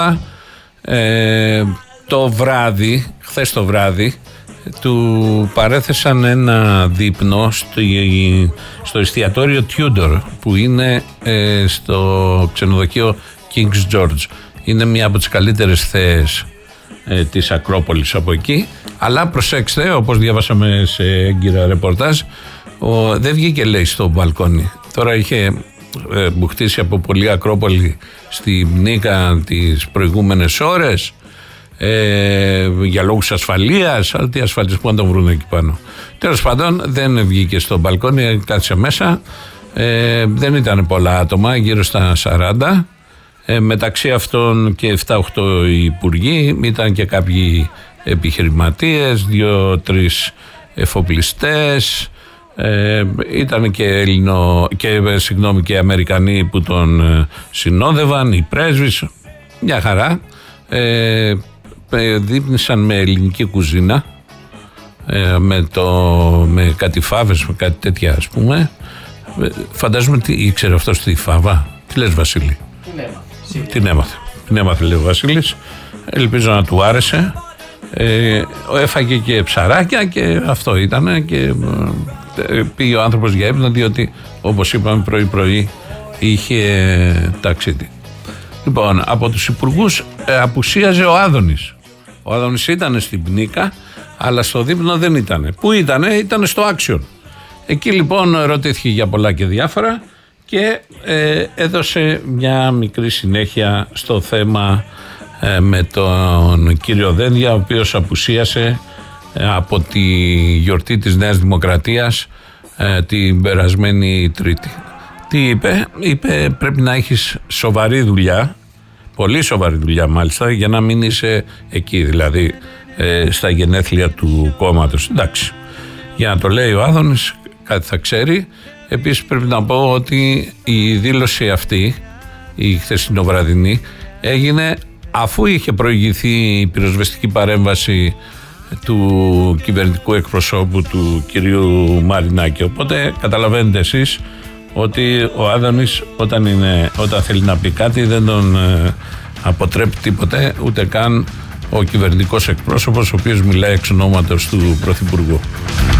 Το βράδυ, χθες το βράδυ, του παρέθεσαν ένα δείπνο στο εστιατόριο Tudor που είναι στο ξενοδοχείο King's George. Είναι μια από τις καλύτερες θέες της Ακρόπολης από εκεί. Αλλά προσέξτε, όπως διάβασαμε σε έγκυρα ρεπορτάζ, δεν βγήκε, λέει, στο μπαλκόνι. Τώρα είχε μπουχτίσει από πολλή Ακρόπολη στη Μνίκα τις προηγούμενες ώρες για λόγους ασφαλείας, αλλά τι ασφαλής που να τον βρουν εκεί πάνω. Τέλος πάντων, δεν βγήκε στο μπαλκόνι, κάτσε μέσα. Δεν ήταν πολλά άτομα, γύρω στα 40. Μεταξύ αυτών και 7-8 υπουργοί, ήταν και κάποιοι επιχειρηματίες, 2-3 εφοπλιστές, ήταν και Αμερικανοί που τον συνόδευαν, οι πρέσβεις, μια χαρά. Δείπνησαν με ελληνική κουζίνα, με κάτι φάβες, με κάτι τέτοια, ας πούμε. Φαντάζομαι τι ήξερε αυτός τη φάβα. Τι λες, Βασίλη? Την έμαθε, λέει ο Βασίλης. Ελπίζω να του άρεσε. Έφαγε και ψαράκια και αυτό ήταν, και πήγε ο άνθρωπος για ύπνο, διότι όπως είπαμε πρωί είχε ταξίδι. Λοιπόν, από τους υπουργούς απουσίαζε ο Άδωνης. Ο Άδωνης ήταν στην Πνίκα, αλλά στο δείπνο δεν ήταν. Πού ήταν στο Action. Εκεί λοιπόν ρωτήθηκε για πολλά και διάφορα και έδωσε μια μικρή συνέχεια στο θέμα με τον κύριο Δένδια, ο οποίος απουσίασε από τη γιορτή της Νέας Δημοκρατίας την περασμένη Τρίτη. Τι είπε? Είπε πρέπει να έχεις σοβαρή δουλειά, πολύ σοβαρή δουλειά μάλιστα, για να μην είσαι εκεί, δηλαδή στα γενέθλια του κόμματος. Εντάξει, για να το λέει ο Άδωνης κάτι θα ξέρει. Επίσης πρέπει να πω ότι η δήλωση αυτή, η χθεσινοβραδινή, έγινε αφού είχε προηγηθεί η πυροσβεστική παρέμβαση του κυβερνητικού εκπροσώπου του κυρίου Μαρινάκη. Οπότε καταλαβαίνετε εσείς ότι ο Άδωνης όταν θέλει να πει κάτι δεν τον αποτρέπει τίποτε, ούτε καν ο κυβερνητικός εκπρόσωπος, ο οποίος μιλάει εξ ονόματος του Πρωθυπουργού.